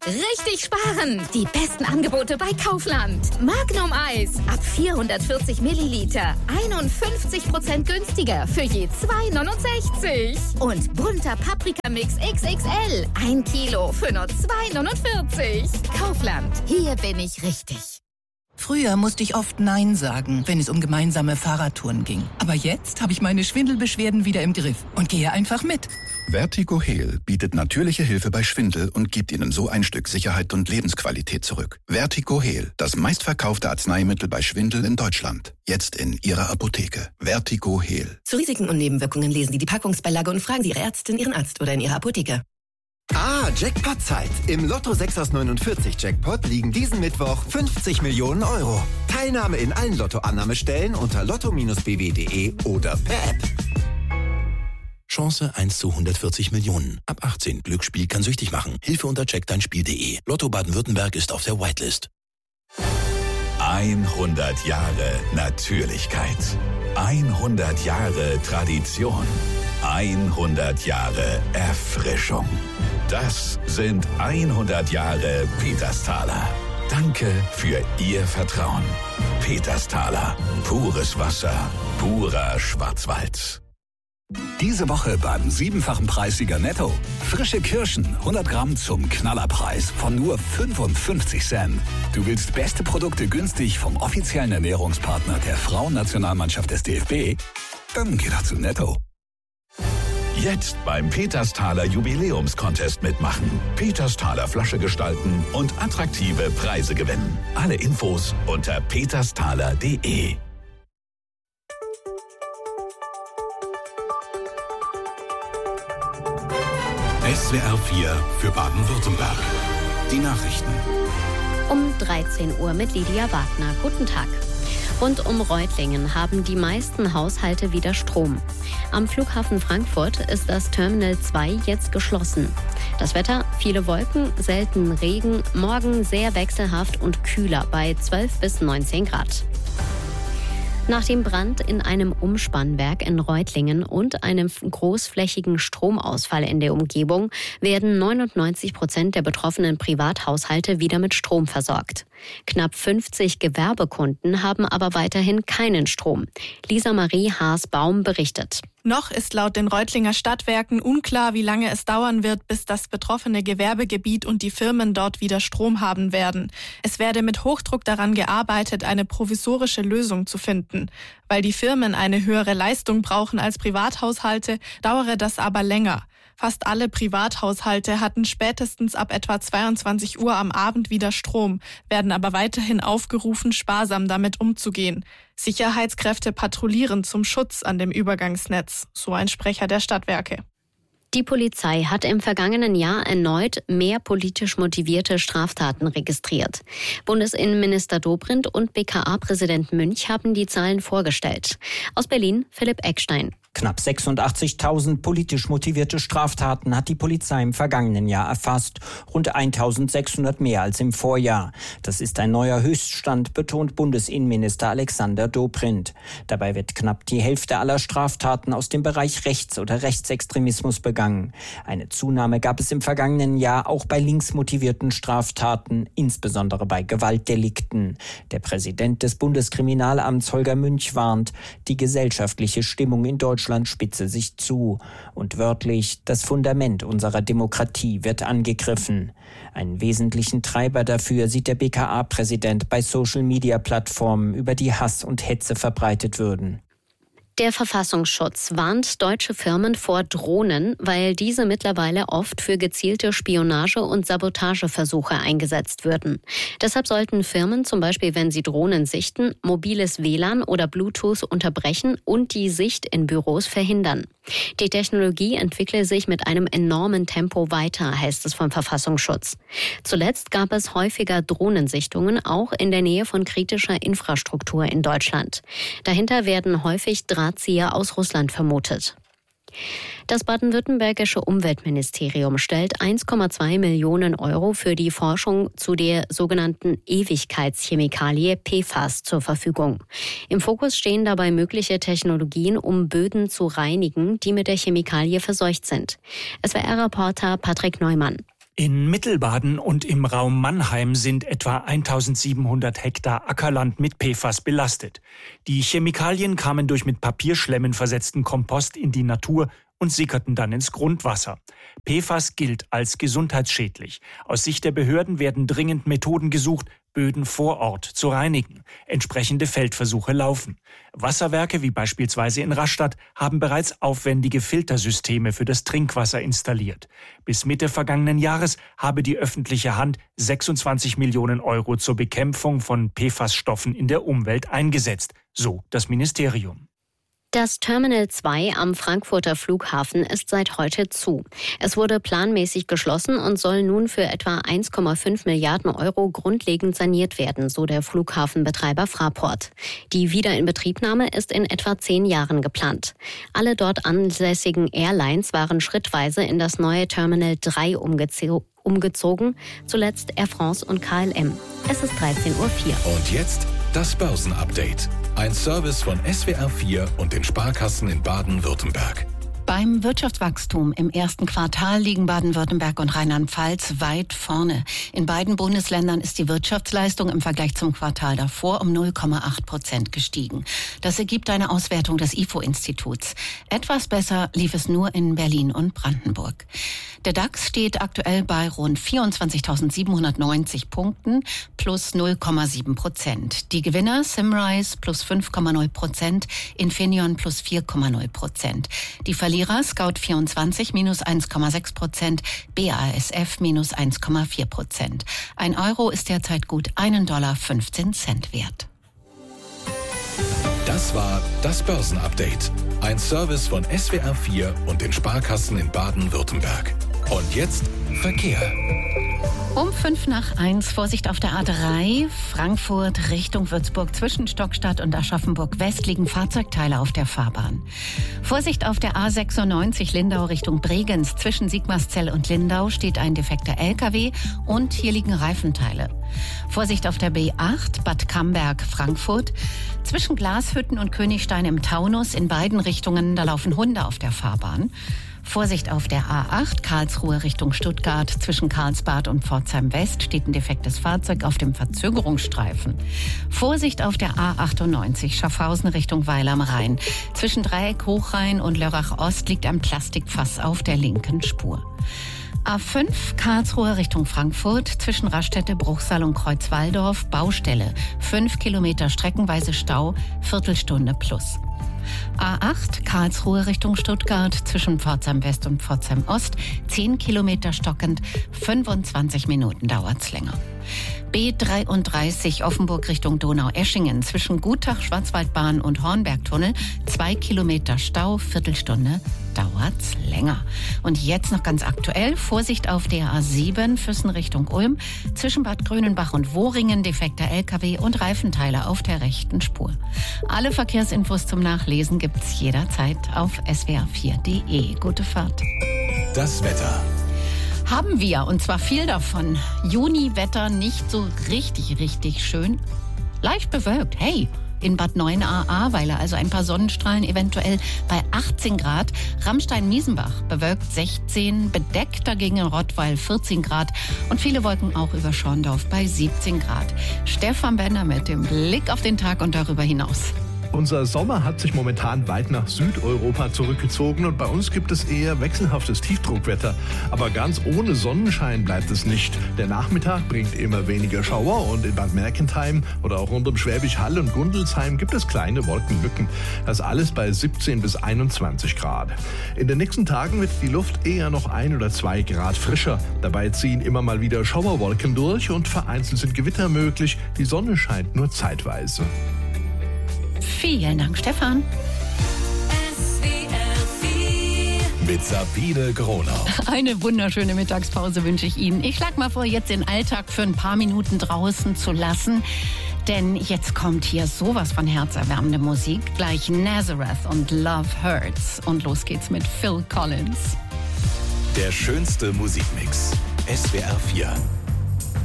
richtig sparen. Die besten Angebote bei Kaufland. Magnum Eis ab 440 Milliliter. 51% günstiger für je 2,69. Und bunter Paprikamix XXL. 1 Kilo für nur 2,49. Kaufland. Hier bin ich richtig. Früher musste ich oft Nein sagen, wenn es um gemeinsame Fahrradtouren ging. Aber jetzt habe ich meine Schwindelbeschwerden wieder im Griff und gehe einfach mit. Vertigo Heal bietet natürliche Hilfe bei Schwindel und gibt Ihnen so ein Stück Sicherheit und Lebensqualität zurück. Vertigo Heal, das meistverkaufte Arzneimittel bei Schwindel in Deutschland. Jetzt in Ihrer Apotheke. Vertigo Heal. Zu Risiken und Nebenwirkungen lesen Sie die Packungsbeilage und fragen Sie Ihre Ärztin, Ihren Arzt oder in Ihrer Apotheke. Jackpot-Zeit. Im Lotto 6 aus 49 Jackpot liegen diesen Mittwoch 50 Millionen Euro. Teilnahme in allen Lotto-Annahmestellen unter lotto-bw.de oder per App. Chance 1 zu 140 Millionen. Ab 18. Glücksspiel kann süchtig machen. Hilfe unter checkdeinspiel.de. Lotto Baden-Württemberg ist auf der Whitelist. 100 Jahre Natürlichkeit. 100 Jahre Tradition. 100 Jahre Erfrischung. Das sind 100 Jahre Petersthaler. Danke für Ihr Vertrauen. Petersthaler. Pures Wasser. Purer Schwarzwald. Diese Woche beim 7-fachen Preissieger Netto. Frische Kirschen, 100 Gramm zum Knallerpreis von nur 55 Cent. Du willst beste Produkte günstig vom offiziellen Ernährungspartner der Frauennationalmannschaft des DFB? Dann geh doch zu Netto. Jetzt beim Petersthaler Jubiläumscontest mitmachen. Petersthaler Flasche gestalten und attraktive Preise gewinnen. Alle Infos unter petersthaler.de. SWR 4 für Baden-Württemberg. Die Nachrichten. Um 13 Uhr mit Lydia Wagner. Guten Tag. Rund um Reutlingen haben die meisten Haushalte wieder Strom. Am Flughafen Frankfurt ist das Terminal 2 jetzt geschlossen. Das Wetter, viele Wolken, selten Regen, morgen sehr wechselhaft und kühler bei 12 bis 19 Grad. Nach dem Brand in einem Umspannwerk in Reutlingen und einem großflächigen Stromausfall in der Umgebung werden 99% der betroffenen Privathaushalte wieder mit Strom versorgt. Knapp 50 Gewerbekunden haben aber weiterhin keinen Strom. Lisa Marie Haas-Baum berichtet. Noch ist laut den Reutlinger Stadtwerken unklar, wie lange es dauern wird, bis das betroffene Gewerbegebiet und die Firmen dort wieder Strom haben werden. Es werde mit Hochdruck daran gearbeitet, eine provisorische Lösung zu finden. Weil die Firmen eine höhere Leistung brauchen als Privathaushalte, dauere das aber länger. Fast alle Privathaushalte hatten spätestens ab etwa 22 Uhr am Abend wieder Strom, werden aber weiterhin aufgerufen, sparsam damit umzugehen. Sicherheitskräfte patrouillieren zum Schutz an dem Übergangsnetz, so ein Sprecher der Stadtwerke. Die Polizei hat im vergangenen Jahr erneut mehr politisch motivierte Straftaten registriert. Bundesinnenminister Dobrindt und BKA-Präsident Münch haben die Zahlen vorgestellt. Aus Berlin Philipp Eckstein. Knapp 86.000 politisch motivierte Straftaten hat die Polizei im vergangenen Jahr erfasst. Rund 1.600 mehr als im Vorjahr. Das ist ein neuer Höchststand, betont Bundesinnenminister Alexander Dobrindt. Dabei wird knapp die Hälfte aller Straftaten aus dem Bereich Rechts- oder Rechtsextremismus begangen. Eine Zunahme gab es im vergangenen Jahr auch bei linksmotivierten Straftaten, insbesondere bei Gewaltdelikten. Der Präsident des Bundeskriminalamts Holger Münch warnt, die gesellschaftliche Stimmung in Deutschland spitze sich zu. Und wörtlich, das Fundament unserer Demokratie wird angegriffen. Einen wesentlichen Treiber dafür sieht der BKA-Präsident bei Social-Media-Plattformen, über die Hass und Hetze verbreitet würden. Der Verfassungsschutz warnt deutsche Firmen vor Drohnen, weil diese mittlerweile oft für gezielte Spionage- und Sabotageversuche eingesetzt würden. Deshalb sollten Firmen zum Beispiel, wenn sie Drohnen sichten, mobiles WLAN oder Bluetooth unterbrechen und die Sicht in Büros verhindern. Die Technologie entwickle sich mit einem enormen Tempo weiter, heißt es vom Verfassungsschutz. Zuletzt gab es häufiger Drohnensichtungen, auch in der Nähe von kritischer Infrastruktur in Deutschland. Dahinter werden häufig Drahtzieher aus Russland vermutet. Das baden-württembergische Umweltministerium stellt 1,2 Millionen Euro für die Forschung zu der sogenannten Ewigkeitschemikalie PFAS zur Verfügung. Im Fokus stehen dabei mögliche Technologien, um Böden zu reinigen, die mit der Chemikalie verseucht sind. SWR-Reporter Patrick Neumann. In Mittelbaden und im Raum Mannheim sind etwa 1700 Hektar Ackerland mit PFAS belastet. Die Chemikalien kamen durch mit Papierschlemmen versetzten Kompost in die Natur und sickerten dann ins Grundwasser. PFAS gilt als gesundheitsschädlich. Aus Sicht der Behörden werden dringend Methoden gesucht, Böden vor Ort zu reinigen. Entsprechende Feldversuche laufen. Wasserwerke wie beispielsweise in Rastatt haben bereits aufwendige Filtersysteme für das Trinkwasser installiert. Bis Mitte vergangenen Jahres habe die öffentliche Hand 26 Millionen Euro zur Bekämpfung von PFAS-Stoffen in der Umwelt eingesetzt, so das Ministerium. Das Terminal 2 am Frankfurter Flughafen ist seit heute zu. Es wurde planmäßig geschlossen und soll nun für etwa 1,5 Milliarden Euro grundlegend saniert werden, so der Flughafenbetreiber Fraport. Die Wiederinbetriebnahme ist in etwa 10 Jahren geplant. Alle dort ansässigen Airlines waren schrittweise in das neue Terminal 3 umgezogen, zuletzt Air France und KLM. Es ist 13:04 Uhr. Und jetzt das Börsenupdate. Ein Service von SWR4 und den Sparkassen in Baden-Württemberg. Beim Wirtschaftswachstum im ersten Quartal liegen Baden-Württemberg und Rheinland-Pfalz weit vorne. In beiden Bundesländern ist die Wirtschaftsleistung im Vergleich zum Quartal davor um 0,8% gestiegen. Das ergibt eine Auswertung des IFO-Instituts. Etwas besser lief es nur in Berlin und Brandenburg. Der DAX steht aktuell bei rund 24.790 Punkten, plus 0,7%. Die Gewinner Simrise plus 5,0%, Infineon plus 4,0%. Die Verlierer Scout24 minus 1,6%, BASF minus 1,4%. Ein Euro ist derzeit gut $1,15 wert. Das war das Börsenupdate. Ein Service von SWR4 und den Sparkassen in Baden-Württemberg. Und jetzt Verkehr. Um 1:05, Vorsicht auf der A3, Frankfurt Richtung Würzburg zwischen Stockstadt und Aschaffenburg West liegen Fahrzeugteile auf der Fahrbahn. Vorsicht auf der A96 Lindau Richtung Bregenz zwischen Sigmarszell und Lindau steht ein defekter LKW und hier liegen Reifenteile. Vorsicht auf der B8 Bad Camberg Frankfurt zwischen Glashütten und Königstein im Taunus in beiden Richtungen, da laufen Hunde auf der Fahrbahn. Vorsicht auf der A8 Karlsruhe Richtung Stuttgart. Zwischen Karlsbad und Pforzheim West steht ein defektes Fahrzeug auf dem Verzögerungsstreifen. Vorsicht auf der A98 Schaffhausen Richtung Weil am Rhein. Zwischen Dreieck Hochrhein und Lörrach Ost liegt ein Plastikfass auf der linken Spur. A5 Karlsruhe Richtung Frankfurt zwischen Raststätte, Bruchsal und Kreuzwaldorf Baustelle. 5 Kilometer streckenweise Stau, Viertelstunde plus. A8 Karlsruhe Richtung Stuttgart zwischen Pforzheim West und Pforzheim Ost 10 Kilometer stockend, 25 Minuten dauert's länger. B33 Offenburg Richtung Donau-Eschingen zwischen Gutach Schwarzwaldbahn und Hornbergtunnel 2 Kilometer Stau, Viertelstunde dauert's länger. Und jetzt noch ganz aktuell, Vorsicht auf der A7 Füssen Richtung Ulm zwischen Bad Grünenbach und Wohringen defekter LKW und Reifenteile auf der rechten Spur. Alle Verkehrsinfos zum Nachlesen gibt's jederzeit auf swr4.de. Gute Fahrt. Das Wetter. Haben wir, und zwar viel davon. Juniwetter nicht so richtig schön. Leicht bewölkt, hey. In Bad 9a-Ahrweiler, also ein paar Sonnenstrahlen eventuell bei 18 Grad. Ramstein-Miesenbach bewölkt 16, bedeckt dagegen in Rottweil 14 Grad und viele Wolken auch über Schorndorf bei 17 Grad. Stefan Benner mit dem Blick auf den Tag und darüber hinaus. Unser Sommer hat sich momentan weit nach Südeuropa zurückgezogen und bei uns gibt es eher wechselhaftes Tiefdruckwetter. Aber ganz ohne Sonnenschein bleibt es nicht. Der Nachmittag bringt immer weniger Schauer und in Bad Mergentheim oder auch rund um Schwäbisch Hall und Gundelsheim gibt es kleine Wolkenlücken. Das alles bei 17 bis 21 Grad. In den nächsten Tagen wird die Luft eher noch 1 oder 2 Grad frischer. Dabei ziehen immer mal wieder Schauerwolken durch und vereinzelt sind Gewitter möglich. Die Sonne scheint nur zeitweise. Vielen Dank, Stefan. Mit Sabine Gronau. Eine wunderschöne Mittagspause wünsche ich Ihnen. Ich schlage mal vor, jetzt den Alltag für ein paar Minuten draußen zu lassen. Denn jetzt kommt hier sowas von herzerwärmende Musik. Gleich Nazareth und Love Hurts. Und los geht's mit Phil Collins. Der schönste Musikmix. SWR4.